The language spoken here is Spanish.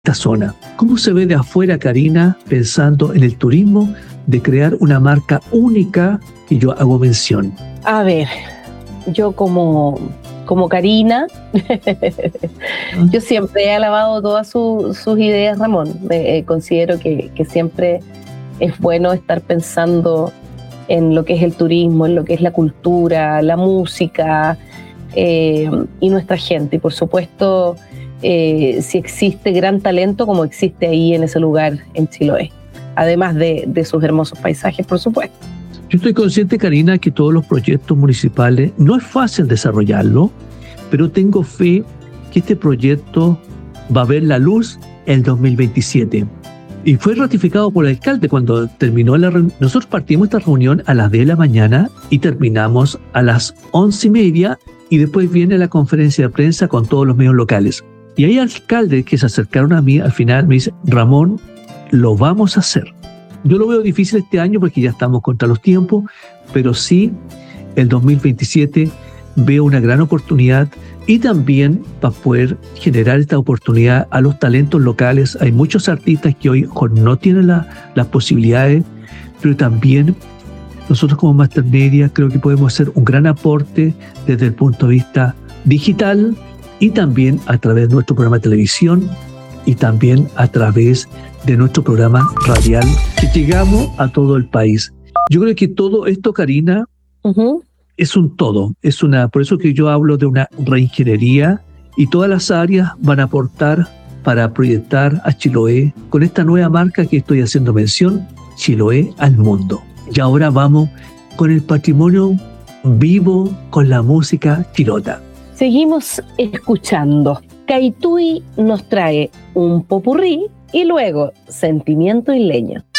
esta zona. ¿Cómo se ve de afuera, Karina, pensando en el turismo, de crear una marca única que yo hago mención? A ver, yo como Karina, yo siempre he alabado todas sus ideas, Ramón. Considero que siempre es bueno estar pensando en lo que es el turismo, en lo que es la cultura, la música y nuestra gente. Y por supuesto, si existe gran talento como existe ahí en ese lugar en Chiloé, además de sus hermosos paisajes, por supuesto. Yo estoy consciente, Karina, que todos los proyectos municipales no es fácil desarrollarlo, pero tengo fe que este proyecto va a ver la luz en 2027. Y fue ratificado por el alcalde cuando terminó la reunión. Nosotros partimos esta reunión a las 10 de la mañana y terminamos a las 11:30, y después viene la conferencia de prensa con todos los medios locales. Y hay alcaldes que se acercaron a mí al final, me dicen: Ramón, lo vamos a hacer. Yo lo veo difícil este año porque ya estamos contra los tiempos, pero sí, el 2027 veo una gran oportunidad, y también para poder generar esta oportunidad a los talentos locales. Hay muchos artistas que hoy no tienen las posibilidades, pero también nosotros como Master Media creo que podemos hacer un gran aporte desde el punto de vista digital, y también a través de nuestro programa de televisión, y también a través de nuestro programa radial, que llegamos a todo el país. Yo creo que todo esto, Karina, es un todo. Por eso que yo hablo de una reingeniería, y todas las áreas van a aportar para proyectar a Chiloé con esta nueva marca que estoy haciendo mención, Chiloé al mundo. Y ahora vamos con el patrimonio vivo, con la música chilota. Seguimos escuchando. Caituy nos trae un popurrí y luego Sentimiento Isleño.